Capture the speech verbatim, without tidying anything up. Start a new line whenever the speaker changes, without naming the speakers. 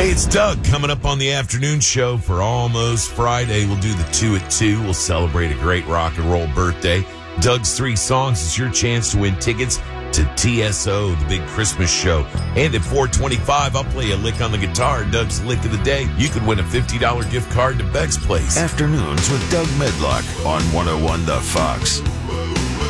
Hey, it's Doug coming up on the afternoon show for Almost Friday. We'll do the two at two. We'll celebrate a great rock and roll birthday. Doug's Three Songs is your chance to win tickets to T S O, the big Christmas show. And at four twenty-five, I'll play a lick on the guitar, Doug's Lick of the Day. You can win a fifty dollars gift card to Beck's Place.
Afternoons with Doug Medlock on one oh one The Fox.